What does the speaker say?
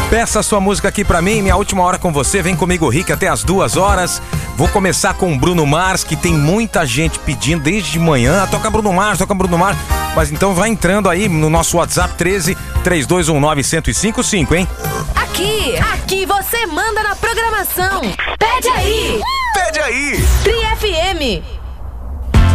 Peça a sua música aqui pra mim, minha última hora com você. Vem comigo, Rick, até as 2h. Vou começar com o Bruno Mars, que tem muita gente pedindo desde de manhã. Toca Bruno Mars. Mas então vai entrando aí no nosso WhatsApp 13-3219-1055, hein? Aqui você manda na programação. Pede aí! Pede aí! Tri FM.